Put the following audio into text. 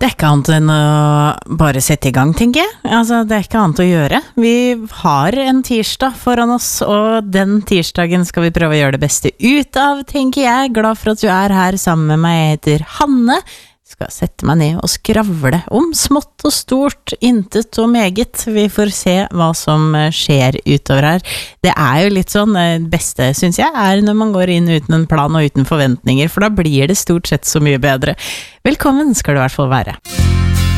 Det ikke annet enn å bare sette I gang, tenker jeg. Altså, det ikke annet å gjøre. Vi har en tirsdag foran oss, og den tirsdagen skal vi prøve å gjøre det beste ut av, tenker jeg. Glad for at du her sammen med meg. Jeg heter Hanne. Skal sette meg ned og skravle om smått og stort, intet og meget. Vi får se hva som skjer utover her. Det jo litt sånn, det beste synes jeg når man går inn uten en plan og uten forventninger, for da blir det stort sett så mye bedre. Velkommen skal du I hvert fall være.